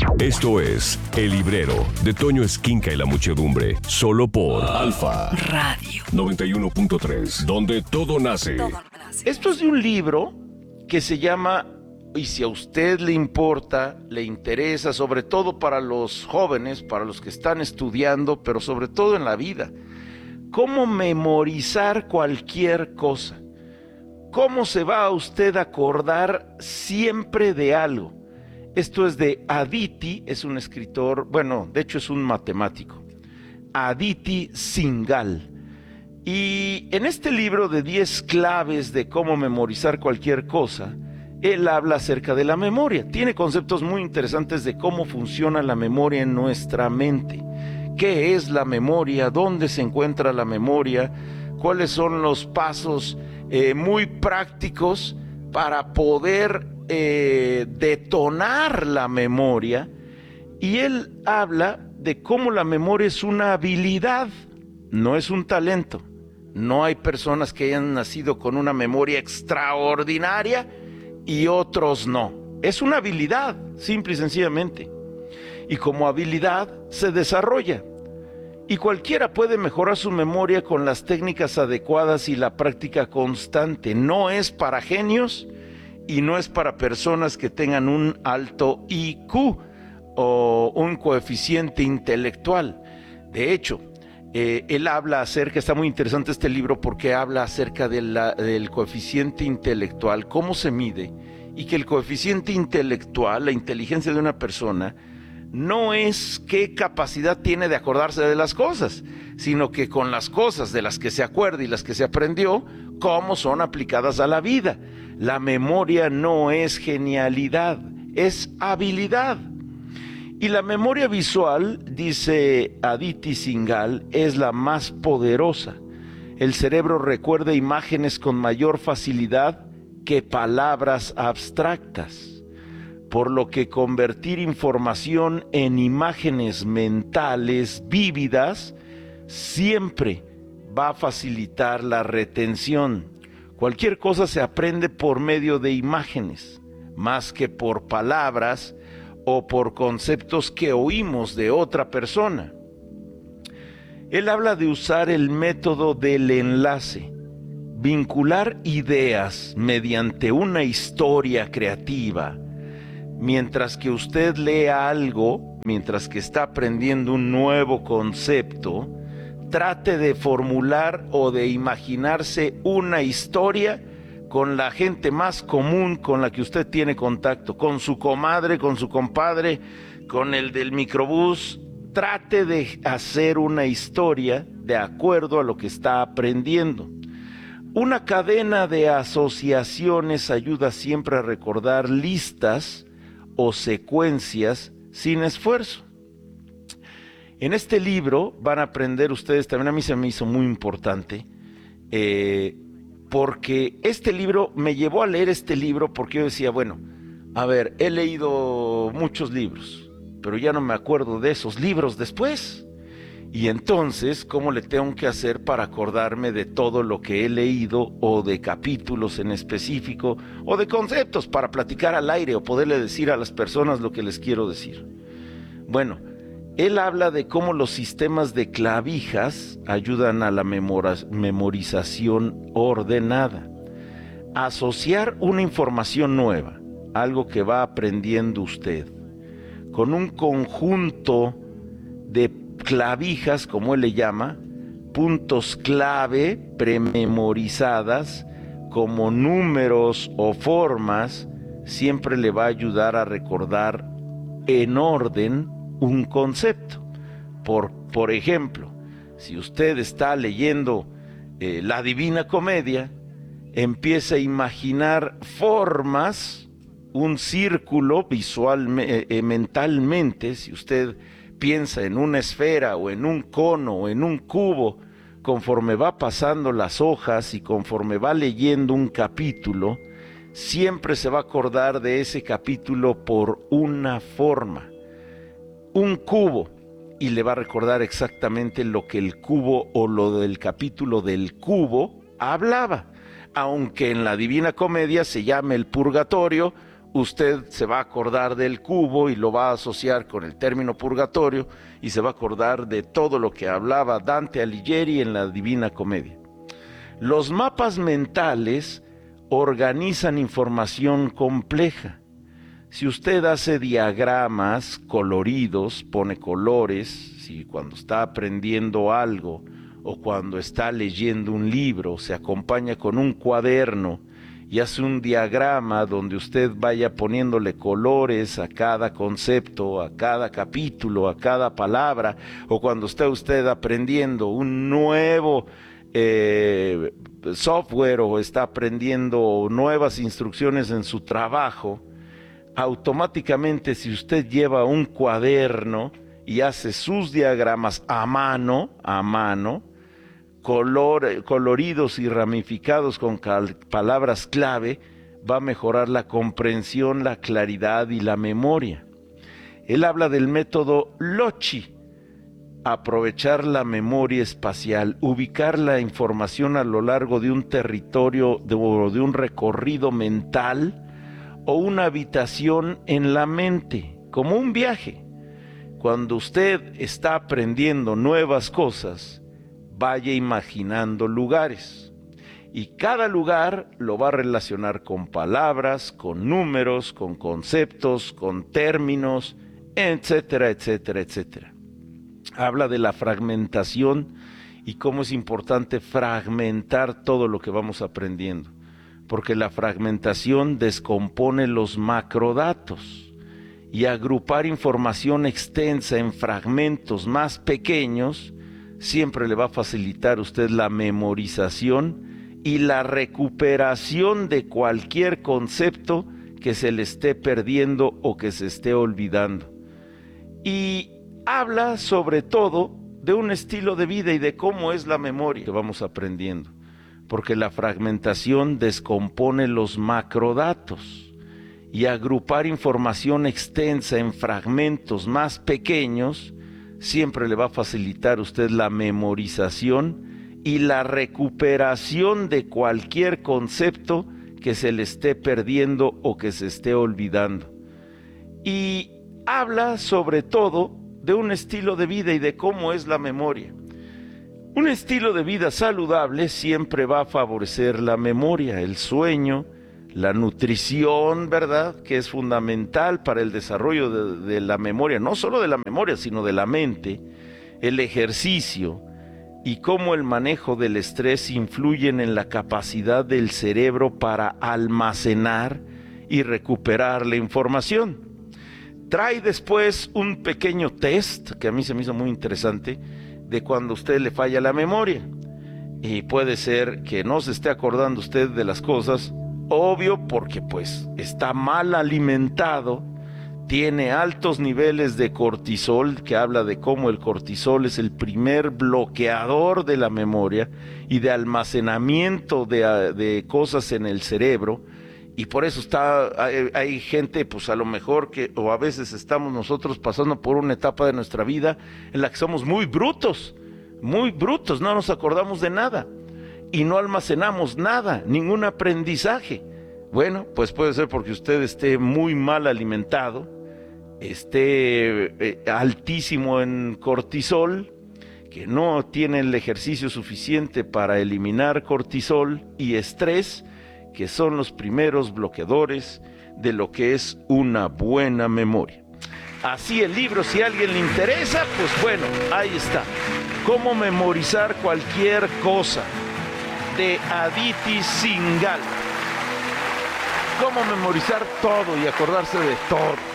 Esto es El Librero de Toño Esquinca y la Muchedumbre, solo por Alfa Radio 91.3, donde todo nace. Esto es de un libro que se llama, y si a usted le importa, le interesa, sobre todo para los jóvenes, para los que están estudiando, pero sobre todo en la vida, cómo memorizar cualquier cosa. ¿Cómo se va a usted a acordar siempre de algo? Esto es de Aditi, es un escritor, bueno, de hecho es un matemático, Aditi Singhal. Y en este libro de 10 claves de cómo memorizar cualquier cosa, él habla acerca de la memoria. Tiene conceptos muy interesantes de cómo funciona la memoria en nuestra mente. ¿Qué es la memoria? ¿Dónde se encuentra la memoria? ¿Cuáles son los pasos muy prácticos para poder detonar la memoria? Y él habla de cómo la memoria es una habilidad, no es un talento. No hay personas que hayan nacido con una memoria extraordinaria y otros no. Es una habilidad, simple y sencillamente. Y como habilidad se desarrolla. Y cualquiera puede mejorar su memoria con las técnicas adecuadas y la práctica constante. No es para genios y no es para personas que tengan un alto IQ o un coeficiente intelectual. De hecho, él habla acerca, está muy interesante este libro porque habla acerca del coeficiente intelectual, cómo se mide, y que el coeficiente intelectual, la inteligencia de una persona, no es qué capacidad tiene de acordarse de las cosas, sino que con las cosas de las que se acuerda y las que se aprendió, cómo son aplicadas a la vida. La memoria no es genialidad, es habilidad. Y la memoria visual, dice Aditi Singhal, es la más poderosa. El cerebro recuerda imágenes con mayor facilidad que palabras abstractas, por lo que convertir información en imágenes mentales vívidas siempre va a facilitar la retención. Cualquier cosa se aprende por medio de imágenes, más que por palabras o por conceptos que oímos de otra persona. Él habla de usar el método del enlace, vincular ideas mediante una historia creativa. Mientras que usted lea algo, mientras que está aprendiendo un nuevo concepto, trate de formular o de imaginarse una historia con la gente más común con la que usted tiene contacto, con su comadre, con su compadre, con el del microbús. Trate de hacer una historia de acuerdo a lo que está aprendiendo. Una cadena de asociaciones ayuda siempre a recordar listas o secuencias sin esfuerzo. En este libro van a aprender ustedes, también a mí se me hizo muy importante, porque este libro, me llevó a leer este libro porque yo decía, bueno, a ver, he leído muchos libros, pero ya no me acuerdo de esos libros después. Y entonces, ¿cómo le tengo que hacer para acordarme de todo lo que he leído, o de capítulos en específico, o de conceptos para platicar al aire o poderle decir a las personas lo que les quiero decir? Bueno, él habla de cómo los sistemas de clavijas ayudan a la memorización ordenada. Asociar una información nueva, algo que va aprendiendo usted, con un conjunto de clavijas, como él le llama, puntos clave prememorizadas, como números o formas, siempre le va a ayudar a recordar en orden un concepto. Por ejemplo, si usted está leyendo la Divina Comedia, empieza a imaginar formas, un círculo mentalmente. Si usted piensa en una esfera o en un cono o en un cubo, conforme va pasando las hojas y conforme va leyendo un capítulo, siempre se va a acordar de ese capítulo por una forma. Un cubo, y le va a recordar exactamente lo que el cubo o lo del capítulo del cubo hablaba, aunque en la Divina Comedia se llame el purgatorio usted se va a acordar del cubo y lo va a asociar con el término purgatorio y se va a acordar de todo lo que hablaba Dante Alighieri en la Divina Comedia. Los mapas mentales organizan información compleja. Si usted hace diagramas coloridos, pone colores, si cuando está aprendiendo algo o cuando está leyendo un libro se acompaña con un cuaderno y hace un diagrama donde usted vaya poniéndole colores a cada concepto, a cada capítulo, a cada palabra, o cuando está usted aprendiendo un nuevo software o está aprendiendo nuevas instrucciones en su trabajo, automáticamente si usted lleva un cuaderno y hace sus diagramas a mano, coloridos y ramificados con palabras clave, va a mejorar la comprensión, la claridad y la memoria. Él habla del método Loci, aprovechar la memoria espacial, ubicar la información a lo largo de un territorio o de un recorrido mental o una habitación en la mente, como un viaje. Cuando usted está aprendiendo nuevas cosas, vaya imaginando lugares. Y cada lugar lo va a relacionar con palabras, con números, con conceptos, con términos, etcétera, etcétera, etcétera. Habla de la fragmentación y cómo es importante fragmentar todo lo que vamos aprendiendo, porque la fragmentación descompone los macrodatos y agrupar información extensa en fragmentos más pequeños siempre le va a facilitar a usted la memorización y la recuperación de cualquier concepto que se le esté perdiendo o que se esté olvidando. Y habla sobre todo de un estilo de vida y de cómo es la memoria que vamos aprendiendo, porque la fragmentación descompone los macrodatos y agrupar información extensa en fragmentos más pequeños siempre le va a facilitar a usted la memorización y la recuperación de cualquier concepto que se le esté perdiendo o que se esté olvidando. Y habla sobre todo de un estilo de vida y de cómo es la memoria. Un estilo de vida saludable siempre va a favorecer la memoria, el sueño, la nutrición, ¿verdad?, que es fundamental para el desarrollo de la memoria, no solo de la memoria, sino de la mente, el ejercicio y cómo el manejo del estrés influyen en la capacidad del cerebro para almacenar y recuperar la información. Trae después un pequeño test que a mí se me hizo muy interesante de cuando a usted le falla la memoria y puede ser que no se esté acordando usted de las cosas, obvio porque pues está mal alimentado, tiene altos niveles de cortisol, que habla de cómo el cortisol es el primer bloqueador de la memoria y de almacenamiento de cosas en el cerebro. Y por eso hay gente, pues a lo mejor o a veces estamos nosotros pasando por una etapa de nuestra vida en la que somos muy brutos, no nos acordamos de nada y no almacenamos nada, ningún aprendizaje. Bueno, pues puede ser porque usted esté muy mal alimentado, esté altísimo en cortisol, que no tiene el ejercicio suficiente para eliminar cortisol y estrés, que son los primeros bloqueadores de lo que es una buena memoria. Así el libro, si a alguien le interesa, pues bueno, ahí está. Cómo memorizar cualquier cosa, de Aditi Singhal. Cómo memorizar todo y acordarse de todo.